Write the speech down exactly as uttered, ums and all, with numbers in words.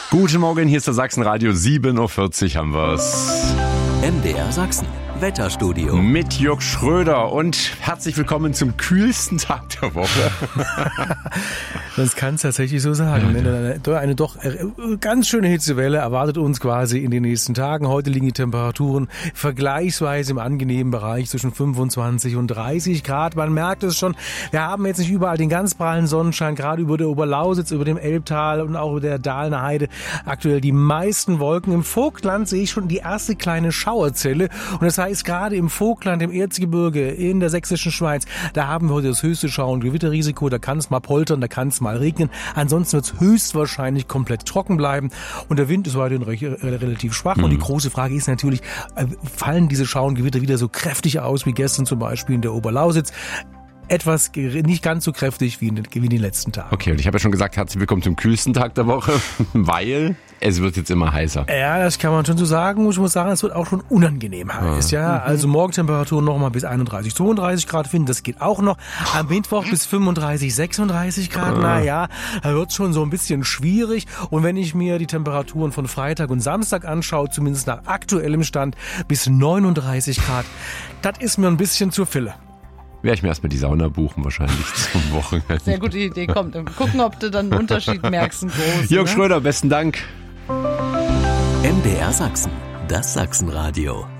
Guten Morgen, hier ist der Sachsenradio, sieben Uhr vierzig haben wir's. M D R Sachsen, Wetterstudio. Mit Jörg Schröder und herzlich willkommen zum kühlsten Tag der Woche. Das kann es tatsächlich so sagen. Eine, eine doch ganz schöne Hitzewelle erwartet uns quasi in den nächsten Tagen. Heute liegen die Temperaturen vergleichsweise im angenehmen Bereich zwischen fünfundzwanzig und dreißig Grad. Man merkt es schon, wir haben jetzt nicht überall den ganz prallen Sonnenschein, gerade über der Oberlausitz, über dem Elbtal und auch über der Dahlemer Heide. Aktuell die meisten Wolken. Im Vogtland sehe ich schon die erste kleine Schauerzelle. Und das heißt, gerade im Vogtland, im Erzgebirge, in der sächsischen Schweiz, da haben wir heute das höchste Schau- und Gewitterrisiko. Da kann es mal poltern, da kann es mal regnen. Ansonsten wird es höchstwahrscheinlich komplett trocken bleiben. Und der Wind ist weiterhin recht, äh, relativ schwach. Mhm. Und die große Frage ist natürlich, äh, fallen diese Schau- und Gewitter wieder so kräftig aus wie gestern zum Beispiel in der Oberlausitz? Etwas nicht ganz so kräftig wie in, den, wie in den letzten Tagen. Okay, und ich habe ja schon gesagt, herzlich willkommen zum kühlsten Tag der Woche, weil es wird jetzt immer heißer. Ja, das kann man schon so sagen. Ich muss sagen, es wird auch schon unangenehm heiß. Ja, ja. Also Morgentemperaturen nochmal bis einunddreißig, zweiunddreißig Grad finden, das geht auch noch. Am Mittwoch bis fünfunddreißig, sechsunddreißig Grad, na ja, da wird es schon so ein bisschen schwierig. Und wenn ich mir die Temperaturen von Freitag und Samstag anschaue, zumindest nach aktuellem Stand, bis neununddreißig Grad, das ist mir ein bisschen zu Fülle. Werde ich mir erstmal die Sauna buchen, wahrscheinlich zum Wochenende. Sehr gute Idee, kommt. Gucken, ob du dann einen Unterschied merkst, einen großen. Jörg ne? Schröder, besten Dank. M D R Sachsen, das Sachsenradio.